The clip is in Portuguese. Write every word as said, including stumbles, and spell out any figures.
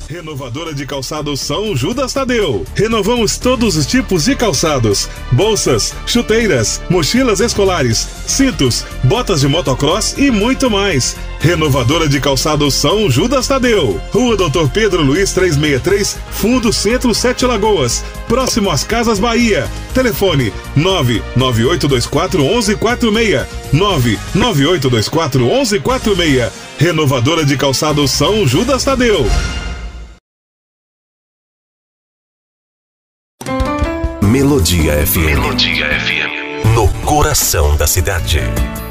Renovadora de calçados São Judas Tadeu. Renovamos todos os tipos de calçados: bolsas, chuteiras, mochilas escolares, cintos, botas de motocross e muito mais. Renovadora de calçados São Judas Tadeu. Rua Doutor Pedro Luiz trezentos e sessenta e três, Fundo Centro, Sete Lagoas, próximo às Casas Bahia. Telefone nove nove oito dois quatro um um quatro seis, nove nove oito dois quatro um um quatro seis. Renovadora de calçados São Judas Tadeu. Melodia F M. Melodia F M. No coração da cidade.